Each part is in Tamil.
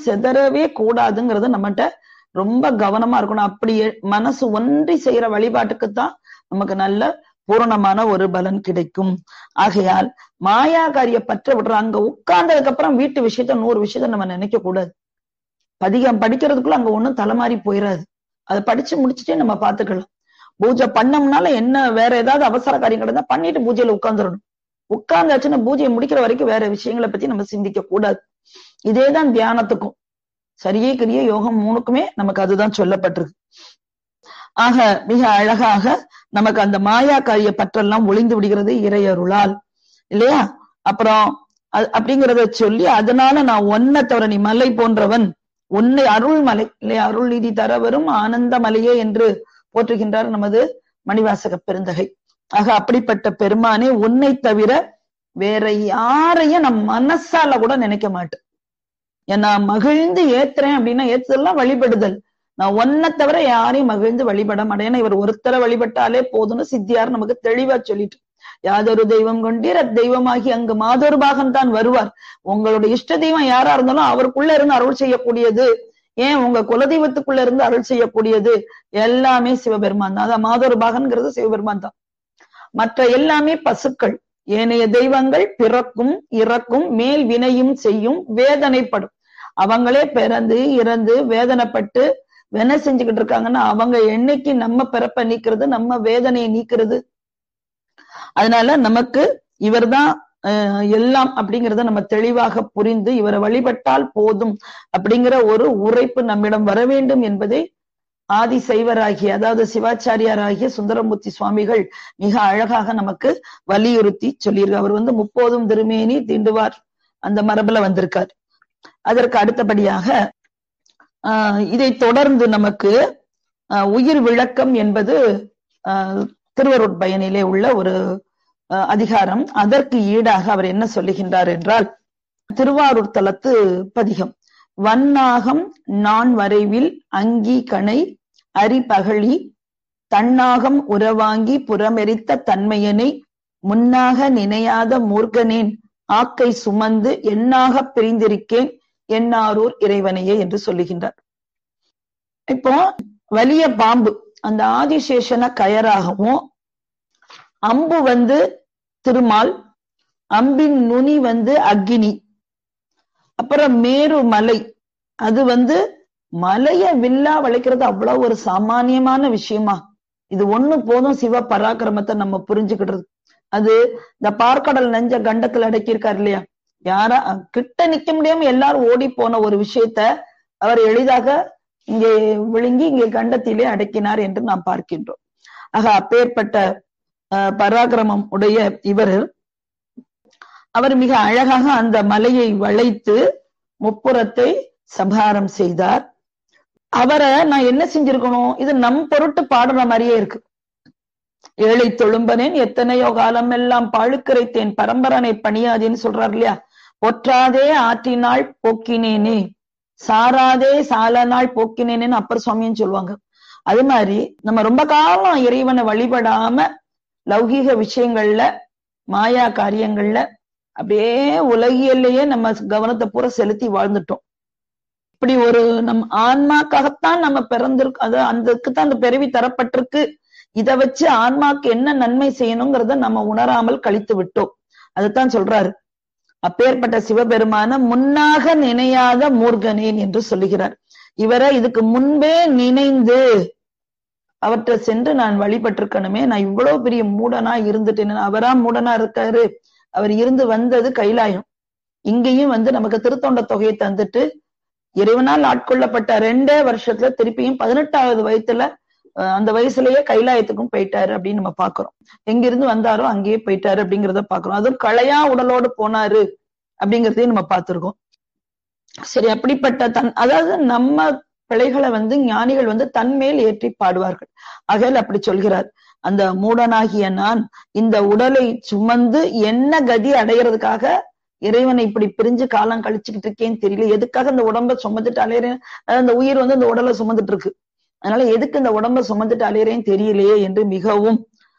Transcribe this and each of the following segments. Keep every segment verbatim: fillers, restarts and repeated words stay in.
செதறவே கூடாதுங்கிறது நம்மகிட்ட ரொம்ப கவனமா இருக்கணும். அப்படி மனசு ஒன்றி செய்யற வழிபாட்டுக்குத்தான் நமக்கு நல்ல பூரணமான ஒரு பலன் கிடைக்கும். ஆகையால் மாயாகாரிய பற்ற விடுற அங்க உட்கார்ந்ததுக்கு அப்புறம் வீட்டு விஷயத்த நூறு விஷயத்த நம்ம நினைக்க கூடாது. பதிகம் படிக்கிறதுக்குள்ள அங்க ஒண்ணும் தலைமாறி போயிடாது. அதை படிச்சு முடிச்சுட்டே நம்ம பாத்துக்கலாம். பூஜை பண்ணோம்னால என்ன வேற ஏதாவது அவசர காரியம் கிடந்தா பண்ணிட்டு பூஜையில உட்கார்ந்துடணும். உட்கார்ந்தாச்சுன்னா பூஜையை முடிக்கிற வரைக்கும் வேற விஷயங்களை பத்தி நம்ம சிந்திக்க கூடாது. இதேதான் தியானத்துக்கும் சரியே கிரிய யோகம் மூணுக்குமே நமக்கு அதுதான் சொல்லப்பட்டிருக்கு. ஆக மிக அழகாக நமக்கு அந்த மாயா காரிய பற்றெல்லாம் ஒளிந்து விடுகிறது இறையருளால், இல்லையா? அப்புறம் அப்படிங்கிறத சொல்லி, அதனால நான் ஒன்ன தவிர நீ மலை போன்றவன், உன்னை அருள் மலை இல்லையா, அருள் நீதி தர வரும் ஆனந்த மலையே என்று போற்றுகின்றார் நமது மணிவாசக பெருந்தகை. ஆக அப்படிப்பட்ட பெருமானே, உன்னை தவிர வேற யாரையும் நம் மனசால கூட நினைக்க மாட்டேன். நான் மகிழ்ந்து ஏத்துறேன் அப்படின்னா ஏத்துதெல்லாம் வழிபடுதல். நான் ஒன்ன தவிர யாரையும் மகிழ்ந்து வழிபட மாட்டேன். இவர் ஒருத்தரை வழிபட்டாலே போதும்னு சித்தியார் நமக்கு தெளிவா சொல்லிட்டு, யாதொரு தெய்வம் கொண்டீர் அத்தெய்வமாகி அங்கு மாதொரு பாகன் தான் வருவார். உங்களுடைய இஷ்ட தெய்வம் யாரா இருந்தாலும் அவருக்குள்ள இருந்து அருள் செய்யக்கூடியது, ஏன் உங்க குலதெய்வத்துக்குள்ள இருந்து அருள் செய்யக்கூடியது எல்லாமே சிவபெருமான் தான். அதான் மாதொரு பாகன்கிறது சிவபெருமான் தான். மற்ற எல்லாமே பசுக்கள். ஏனைய தெய்வங்கள் பிறக்கும் இறக்கும் மேல் வினையும் செய்யும் வேதனைப்படும். அவங்களே பிறந்து இறந்து வேதனைப்பட்டு வேணை செஞ்சுக்கிட்டு இருக்காங்கன்னா அவங்க என்னைக்கு நம்ம பிறப்ப நீக்கிறது, நம்ம வேதனையை நீக்கிறது. அதனால நமக்கு இவர்தான் எல்லாம் அப்படிங்கிறத நம்ம தெளிவாக புரிந்து இவரை வழிபட்டால் போதும் அப்படிங்கிற ஒரு உரைப்பு நம்மிடம் வர வேண்டும் என்பதை ஆதி சைவராகிய, அதாவது சிவாச்சாரியாராகிய சுந்தரமூர்த்தி சுவாமிகள் மிக அழகாக நமக்கு வலியுறுத்தி சொல்லியிருக்கார். அவர் வந்து முப்போதும் திருமேனி தீண்டுவார் அந்த மரபுல வந்திருக்கார். அதற்கு அடுத்தபடியாக ஆஹ் இதை தொடர்ந்து நமக்கு அஹ் உயிர் விளக்கம் என்பது அஹ் திருவருட்பயனிலே உள்ள ஒரு அதிகாரம். அதற்கு ஈடாக அவர் என்ன சொல்லுகின்றார் என்றால், திருவாரூர் தலத்து பதிகம். வன்னாகம் நான் வரைவில் அங்கி கணை அரிபகழி தன்னாகம் உறவாங்கி புறமெரித்த தன்மையனை முன்னாக நினையாத மூர்க்கனேன் ஆக்கை சுமந்து எண்ணாக பிரிந்திருக்கேன் எண்ணாரூர் இறைவனையே என்று சொல்லுகின்றார். இப்போ வலிய பாம்பு அந்த ஆதிசேஷன கயராகவும், அம்பு வந்து திருமால், அம்பின் நுனி வந்து அக்னி, அப்புறம் மேரு மலை, அது வந்து மலைய வில்லா வளைக்கிறது அவ்வளவு ஒரு சாமானியமான விஷயமா? இது ஒண்ணு போதும் சிவ பராக்கிரமத்தை நம்ம புரிஞ்சுக்கிடுறது. அது இந்த பார்க்கடல் நெஞ்ச கண்டத்துல அடக்கியிருக்காரு இல்லையா, யாரா கிட்ட நிக்க முடியாம எல்லாரும் ஓடி போன ஒரு விஷயத்த அவர் எளிதாக இங்கே விழுங்கி இங்கே கண்டத்திலே அடக்கினார் என்று நாம் பார்க்கின்றோம். ஆக அப்பேற்பட்ட அஹ் பராக்கிரமம் உடைய இவர் அவர் மிக அழகாக அந்த மலையை வளைத்து முப்புறத்தை சம்ஹாரம் செய்தார். அவரை நான் என்ன செஞ்சிருக்கணும், இது நம் பொருட்டு பாடுற மாதிரியே இருக்கு. ஏழை தொழும்பனேன் எத்தனையோ காலம் எல்லாம் பாழுக்கரைத்தேன் பரம்பரனை பணியாதேன்னு சொல்றாரு இல்லையா. ஒற்றாதே ஆற்றினாள் போக்கினேனே சாராதே சால நாள் போக்கினேனேன்னு அப்பர் சுவாமின்னு சொல்லுவாங்க. அது மாதிரி நம்ம ரொம்ப காலம் இறைவனை வழிபடாம லௌகீக விஷயங்கள்ல மாயா காரியங்கள்ல அப்படியே உலகியல்லையே நம்ம கவனத்தை பூரா செலுத்தி வாழ்ந்துட்டோம். இப்படி ஒரு நம் ஆன்மாக்காகத்தான் நம்ம பிறந்திருக்கு, அது அதுக்குத்தான் அந்த பிறவி தரப்பட்டிருக்கு. இதை வச்சு ஆன்மாக்கு என்ன நன்மை செய்யணுங்கிறத நம்ம உணராமல் கழித்து விட்டோம். அதுதான் சொல்றாரு, அப்பேற்பட்ட சிவபெருமான முன்னாக நினையாத மூர்க்கனேன் என்று சொல்லுகிறார். இவரை இதுக்கு முன்பே நினைந்து அவற்றை சென்று நான் வழிபட்டிருக்கணுமே, நான் இவ்வளவு பெரிய மூடனா இருந்துட்டேன். அவரா மூடனா இருக்காரு, அவர் இருந்து வந்தது கைலாயம். இங்கேயும் வந்து நமக்கு திருத்தொண்ட தொகையை தந்துட்டு இறைவனால் ஆட்கொள்ளப்பட்ட ரெண்டே வருஷத்துல திருப்பியும் பதினெட்டாவது வயசுல அந்த வயசுலயே கைலாயத்துக்கும் போயிட்டாரு அப்படின்னு நம்ம பாக்குறோம். எங்கிருந்து வந்தாரோ அங்கேயே போயிட்டாரு அப்படிங்கிறத பாக்குறோம். அதுவும் களையா உடலோடு போனாரு அப்படிங்கிறதையும் நம்ம பார்த்திருக்கோம். சரி, அப்படிப்பட்ட தன் அதாவது நம்ம பிழைகளை வந்து ஞானிகள் வந்து தன்மேல் ஏற்றி பாடுவார்கள். ஆகையால் அப்படி சொல்கிறார், அந்த மூடனாகிய நான் இந்த உடலை சுமந்து என்ன கதி அடைகிறதுக்காக இறைவனை இப்படி பிரிஞ்சு காலம் கழிச்சுக்கிட்டு இருக்கேன்னு தெரியல. எதுக்காக இந்த உடம்ப சுமந்துட்டு அலையிறேன், அந்த உயிர் வந்து இந்த உடலை சுமந்துட்டு இருக்கு, அதனால எதுக்கு இந்த உடம்ப சுமந்துட்டு அலையிறேன்னு தெரியலையே என்று மிகவும்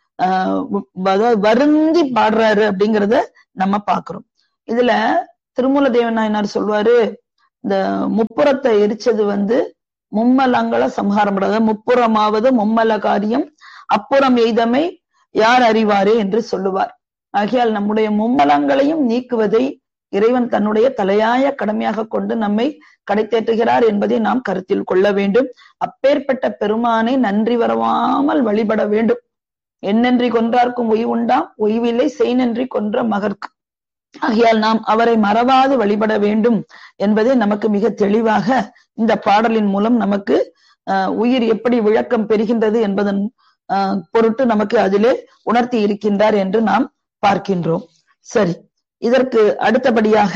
ஆஹ் வருந்தி பாடுறாரு அப்படிங்கிறத நம்ம பாக்குறோம். இதுல திருமூல தேவன் நாயனார் சொல்வாரு, இந்த முப்புறத்தை எரிச்சது வந்து மும்மலங்களை சம்ஹாரம் பண்றது. முப்புறமாவது மும்மல காரியம் அப்புறம் எய்தமை யார் அறிவாரே என்று சொல்லுவார். ஆகையால் நம்முடைய மும்மலங்களையும் நீக்குவதை இறைவன் தன்னுடைய தலையாய கடமையாக கொண்டு நம்மை கடைத்தேற்றுகிறார் என்பதை நாம் கருத்தில் கொள்ள வேண்டும். அப்பேற்பட்ட பெருமானை நன்றி வரவாமல் வழிபட வேண்டும். என்னன்றி கொன்றார்க்கும் ஒய்வுண்டாம், ஒய்வில்லை செய் நன்றி கொன்ற மகற்கு. ஆகையால் நாம் அவரை மறவாது வழிபட வேண்டும் என்பதை நமக்கு மிக தெளிவாக இந்த பாடலின் மூலம் நமக்கு அஹ் உயிர் எப்படி விளக்கம் பெறுகின்றது என்பதன் அஹ் பொருட்டு நமக்கு அதிலே உணர்த்தி இருக்கின்றார் என்று நாம் பார்க்கின்றோம். சரி, இதற்கு அடுத்தபடியாக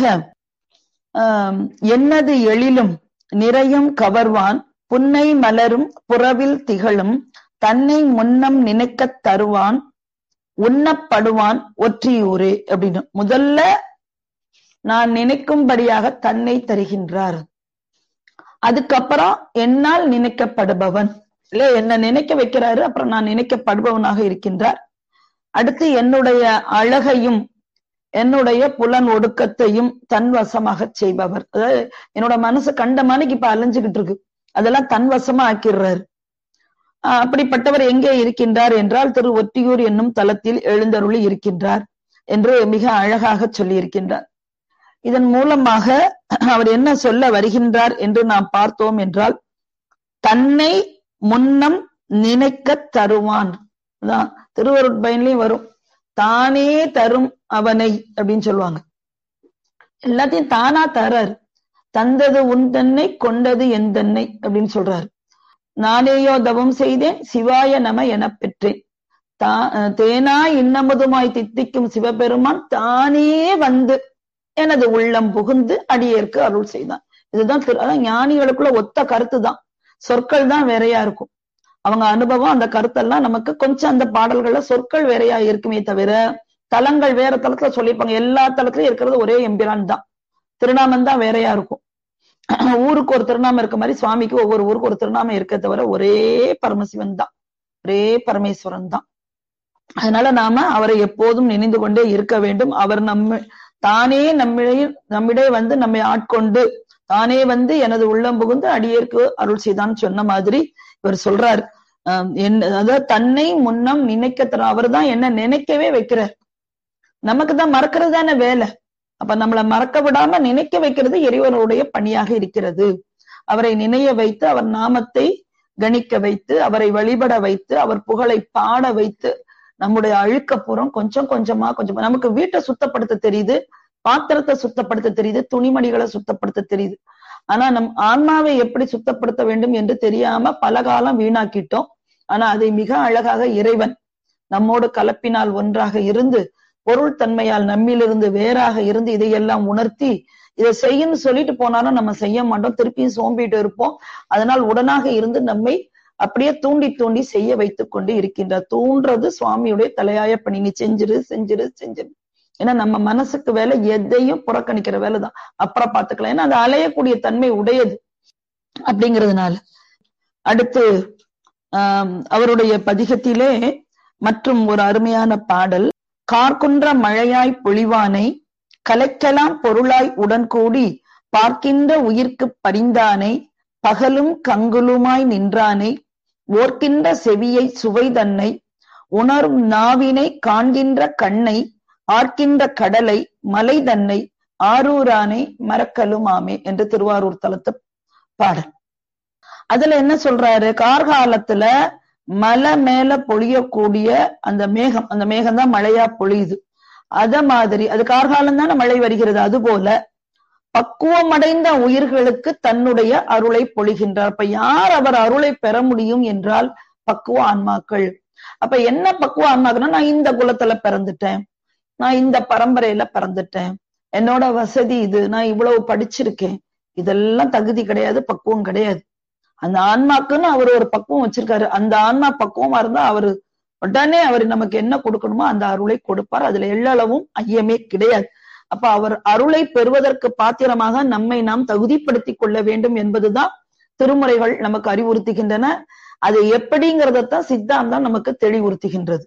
ஆஹ் என்னது எழிலும் நிறையும் கவர்வான் புன்னை மலரும் புறவில் திகழும் தன்னை முன்னம் நினைக்கத் தருவான் உண்ணப்படுவான் ஒற்றியூரே அப்படின்னு முதல்ல நான் நினைக்கும்படியாக தன்னை தருகின்றார். அதுக்கப்புறம் என்னால் நினைக்கப்படுபவன் இல்ல, என்ன நினைக்க வைக்கிறாரு, அப்புறம் நான் நினைக்கப்படுபவனாக இருக்கின்றார். அடுத்து என்னுடைய அழகையும் என்னுடைய புலன் ஒடுக்கத்தையும் தன் வசமாக செய்பவர். அதாவது என்னோட மனசு கண்ட மணிக்கு இப்ப அலைஞ்சுகிட்டு இருக்கு, அதெல்லாம் தன் வசமா ஆக்கிடுறாரு. ஆஹ் அப்படிப்பட்டவர் எங்கே இருக்கின்றார் என்றால் திரு ஒற்றியூர் என்னும் தலத்தில் எழுந்தருளி இருக்கின்றார் என்று மிக அழகாக சொல்லி இருக்கின்றார். இதன் மூலமாக அவர் என்ன சொல்ல வருகின்றார் என்று நாம் பார்த்தோம் என்றால், தன்னை முன்னம் நினைக்க தருவான். அதான் திருவருட்பயன்லயும் வரும், தானே தரும் அவனை அப்படின்னு சொல்லுவாங்க. எல்லாத்தையும் தானா தரார். தந்தது உன் தன்னை கொண்டது என் தன்னை அப்படின்னு சொல்றாரு. நானேயோ தவம் செய்தேன் சிவாய நம என பெற்றேன். தா தேனா இன்னமுதுமாய் தித்திக்கும் சிவபெருமான் தானே வந்து எனது உள்ளம் புகுந்து அடியேற்கு அருள் செய்தான். இதுதான் அதான் ஞானிகளுக்குள்ள ஒத்த கருத்து தான். சொற்கள் தான் வேறையா இருக்கும், அவங்க அனுபவம் அந்த கருத்தெல்லாம் நமக்கு கொஞ்சம் அந்த பாடல்கள்ல சொற்கள் வேறையா இருக்குமே தவிர தலங்கள் வேற தலத்துல சொல்லியிருப்பாங்க. எல்லா தலத்திலயும் இருக்கிறது ஒரே எம்பிரான் தான், திருநாமம் தான் வேறையா இருக்கும். ஊருக்கு ஒரு திருநாமம் இருக்க மாதிரி சுவாமிக்கு ஒவ்வொரு ஊருக்கு ஒரு திருநாமம் இருக்க தவிர ஒரே பரமசிவன் தான், ஒரே பரமேஸ்வரன் தான். அதனால நாம அவரை எப்போதும் நினைந்து கொண்டே இருக்க வேண்டும். அவர் நம்ம தானே நம்மிடையே நம்மிடையே வந்து நம்மை ஆட்கொண்டு தானே வந்து எனது உள்ளம் புகுந்து அடியேற்கு அருள் செய்தான்னு சொன்ன மாதிரி இவர் சொல்றார். அஹ் என்ன அதாவது தன்னை முன்னம் நினைக்க தர அவர் தான் என்ன நினைக்கவே வைக்கிறார். நமக்கு தான் மறக்கிறது தானே வேலை. அப்ப நம்மளை மறக்க விடாம நினைக்க வைக்கிறது இறைவனுடைய பணியாக இருக்கிறது. அவரை நினைய வைத்து அவர் நாமத்தை கணிக்க வைத்து அவரை வழிபட வைத்து அவர் புகழை பாட வைத்து நம்முடைய அழுக்கப்புறம் கொஞ்சம் கொஞ்சமா கொஞ்சம் நமக்கு வீட்டை சுத்தப்படுத்த தெரியுது, பாத்திரத்தை சுத்தப்படுத்த தெரியுது, துணிமணிகளை சுத்தப்படுத்த தெரியுது. ஆனா நம் ஆன்மாவை எப்படி சுத்தப்படுத்த வேண்டும் என்று தெரியாம பல காலம் வீணாக்கிட்டோம். ஆனா அதை மிக அழகாக இறைவன் நம்மோடு கலப்பினால் ஒன்றாக இருந்து பொருள் தன்மையால் நம்மிலிருந்து வேறாக இருந்து இதையெல்லாம் உணர்த்தி இதை செய்யன்னு சொல்லிட்டு போனாலும் நம்ம செய்ய மாட்டோம், திருப்பியும் சோம்பிட்டு இருப்போம். அதனால் உடனாக இருந்து நம்மை அப்படியே தூண்டி தூண்டி செய்ய வைத்துக் கொண்டு இருக்கின்றார். தூண்டுறது சுவாமியுடைய தலையாய பணி. நீ செஞ்சிரு செஞ்சிரு செஞ்சிரு. ஏன்னா நம்ம மனசுக்கு வேலை எதையும் புறக்கணிக்கிற வேலைதான், அப்புறம் பார்த்துக்கலாம். ஏன்னா அது அலையக்கூடிய தன்மை உடையது அப்படிங்கிறதுனால. அடுத்து ஆஹ் அவருடைய பதிகத்திலே மற்றும் ஒரு அருமையான பாடல், கார்குன்ற மழையாய் பொழிவானை கலைக்கலாம் பொருளாய் உடன் கூடி பார்க்கின்ற உயிர்க்கு பரிந்தானை பகலும் கங்குலுமாய் நின்றானை ஓர்க்கின்ற செவியை சுவை தன்னை உணரும் நாவினை காண்கின்ற கண்ணை ஆர்க்கின்ற கடலை மலை தன்னை ஆரூரானை மறக்கலும் ஆமே என்று திருவாரூர் தலத்து பாடல். அதுல என்ன சொல்றாரு, கார்காலத்துல மலை மேல பொழியக்கூடிய அந்த மேகம், அந்த மேகம் தான் மழையா பொழியுது. அத மாதிரி அது கார்காலம் தானே மழை வருகிறது. அது போல பக்குவமடைந்த உயிர்களுக்கு தன்னுடைய அருளை பொழிகின்றார். அப்ப யார் அவர் அருளை பெற முடியும் என்றால் பக்குவ ஆன்மாக்கள். அப்ப என்ன பக்குவ ஆன்மாக்கள்னா, நான் இந்த குலத்துல பிறந்துட்டேன், நான் இந்த பரம்பரையில பிறந்துட்டேன், என்னோட வசதி இது, நான் இவ்வளவு படிச்சிருக்கேன், இதெல்லாம் தகுதி கிடையாது, பக்குவம் கிடையாது. அந்த ஆன்மாக்குன்னு அவர் ஒரு பக்குவம் வச்சிருக்காரு. அந்த ஆன்மா பக்குவமா இருந்தா அவரு உடனே அவர் நமக்கு என்ன கொடுக்கணுமோ அந்த அருளை கொடுப்பார். அதுல எள்ளளவும் ஐயமே கிடையாது. அப்ப அவர் அருளை பெறுவதற்கு பாத்திரமாக நம்மை நாம் தகுதிப்படுத்திக் கொள்ள வேண்டும் என்பதுதான் திருமுறைகள் நமக்கு அறிவுறுத்துகின்றன. அது எப்படிங்கிறதான் சித்தாந்தம் நமக்கு தெளிவுறுத்துகின்றது.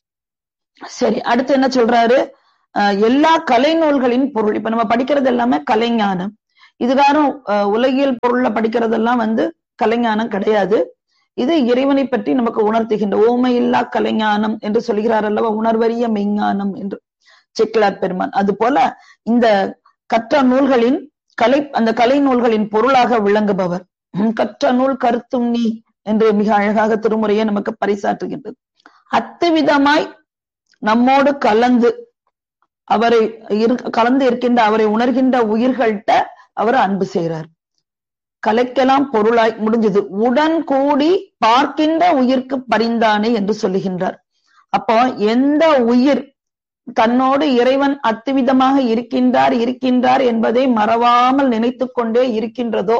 சரி, அடுத்து என்ன சொல்றாரு, அஹ் எல்லா கலை நூல்களின் பொருள். இப்ப நம்ம படிக்கிறது எல்லாமே கலைஞானம். இதுகாரும் உலகியல் பொருள்ல படிக்கிறதெல்லாம் வந்து கலைஞானம் கிடையாது. இது இறைவனை பற்றி நமக்கு உணர்த்துகின்ற ஓமையில்லா கலைஞானம் என்று சொல்கிறார் அல்லவா, உணர்வறிய மெய்ஞானம் என்று செக்கிலார் பெருமான். அது போல இந்த கற்ற நூல்களின் கலை அந்த கலை நூல்களின் பொருளாக விளங்குபவர். கற்ற நூல் கருத்தும் நீ என்று மிக அழகாக திருமுறையை நமக்கு பரிசாற்றுகின்றது. அத்துவிதமாய் நம்மோடு கலந்து அவரை கலந்து இருக்கின்ற அவரை உணர்கின்ற உயிர்கள்ட்ட அவர் அன்பு செய்கிறார். கலைக்கெல்லாம் பொருளாய் முடிஞ்சது. உடன் கூடி பார்க்கின்ற உயிர்க்கு பரிந்தானே என்று சொல்லுகின்றார். அப்போ எந்த உயிர் தன்னோடு இறைவன் அத்துவிதமாக இருக்கின்றார் இருக்கின்றார் என்பதை மறவாமல் நினைத்து கொண்டே இருக்கின்றதோ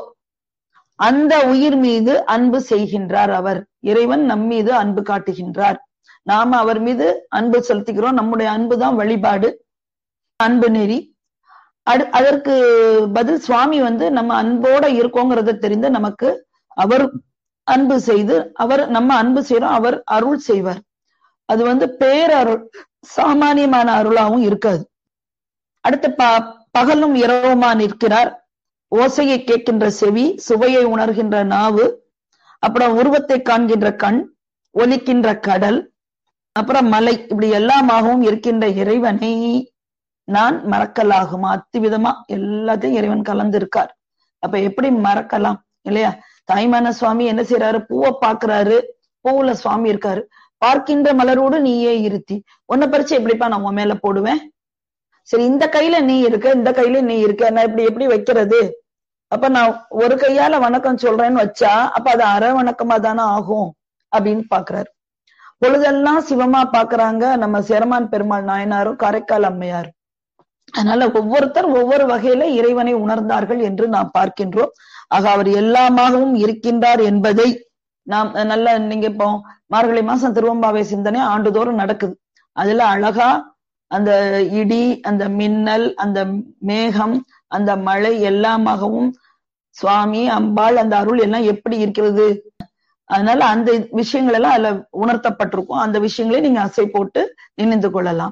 அந்த உயிர் மீது அன்பு செய்கின்றார் அவர். இறைவன் நம் மீது அன்பு காட்டுகின்றார், நாம அவர் மீது அன்பு செலுத்துகிறோம். நம்முடைய அன்புதான் வழிபாடு, அன்பு நெறி. அடு அதற்கு பதில் சுவாமி வந்து நம்ம அன்போட இருக்கோங்கிறத தெரிந்து நமக்கு அவர் அன்பு செய்து அவர் நம்ம அன்பு செய்யறோம், அவர் அருள் செய்வார். அது வந்து பேரருள், சாமானியமான அருளாவும் இருக்காது. அடுத்து ப பகலும் இரவுமா நிற்கிறார். ஓசையை கேட்கின்ற செவி, சுவையை உணர்கின்ற நாவு, அப்புறம் உருவத்தை காண்கின்ற கண், ஒலிக்கின்ற கடல், அப்புறம் மலை, இப்படி எல்லாமாகவும் இருக்கின்ற இறைவனை நான் மறக்கலாகுமா? அத்துவிதமா எல்லாத்தையும் இறைவன் கலந்து இருக்கார். அப்ப எப்படி மறக்கலாம் இல்லையா? தாய்மான சுவாமி என்ன செய்யறாரு? பூவை பாக்குறாரு, பூவுல சுவாமி இருக்காரு. பார்க்கின்ற மலரோடு நீயே இருத்தி, உன்னை பறிச்சு எப்படிப்பா நான் உன் மேல போடுவேன்? சரி, இந்த கையில நீ இருக்க, இந்த கையில நீ இருக்க, நான் இப்படி எப்படி வைக்கிறது? அப்ப நான் ஒரு கையால வணக்கம் சொல்றேன்னு வச்சா அப்ப அது அரை வணக்கமா தானே ஆகும் அப்படின்னு பாக்குறாரு. பொழுதெல்லாம் சிவமா பாக்குறாங்க நம்ம சேரமான் பெருமாள் நாயனாரும் காரைக்கால் அம்மையார். அதனால ஒவ்வொருத்தர் ஒவ்வொரு வகையில இறைவனை உணர்ந்தார்கள் என்று நாம் பார்க்கின்றோம். ஆக அவர் எல்லாமாகவும் இருக்கின்றார் என்பதை நாம் நல்ல, நீங்க இப்போ மார்கழி மாசம் திருவம்பாவை சிந்தனை ஆண்டுதோறும் நடக்குது. அதுல அழகா அந்த இடி, அந்த மின்னல், அந்த மேகம், அந்த மழை எல்லாமாகவும் சுவாமி, அம்பாள், அந்த அருள் எல்லாம் எப்படி இருக்கிறது. அதனால அந்த விஷயங்கள் எல்லாம் அதுல உணர்த்தப்பட்டிருக்கும். அந்த விஷயங்களை நீங்க அசை போட்டு நினைந்து கொள்ளலாம்.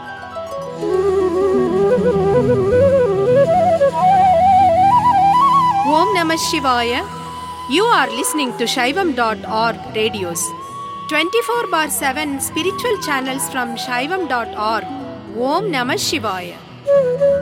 Om Namah Shivaya. You are listening to Shaivam dot org radios. twenty-four bar seven spiritual channels from Shaivam dot org. Om Namah Shivaya.